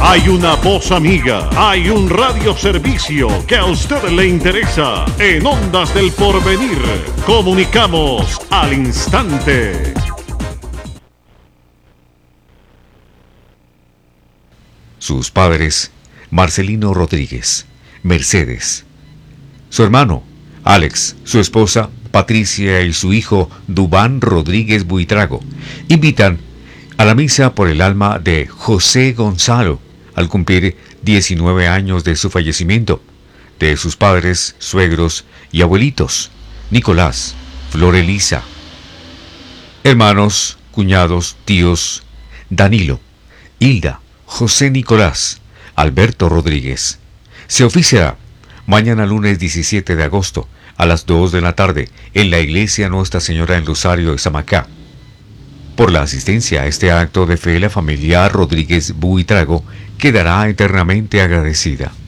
Hay una voz amiga, hay un radioservicio que a usted le interesa. En Ondas del Porvenir, comunicamos al instante. Sus padres, Marcelino Rodríguez, Mercedes. Su hermano, Alex, su esposa, Patricia y su hijo, Dubán Rodríguez Buitrago, invitan a la misa por el alma de José Gonzalo, al cumplir 19 años de su fallecimiento, de sus padres, suegros y abuelitos, Nicolás, Flor Elisa, hermanos, cuñados, tíos, Danilo, Hilda, José Nicolás, Alberto Rodríguez. Se oficiará mañana lunes 17 de agosto a las 2 de la tarde en la iglesia Nuestra Señora en Rosario de Samacá. Por la asistencia a este acto de fe, la familia Rodríguez Buitrago quedará eternamente agradecida.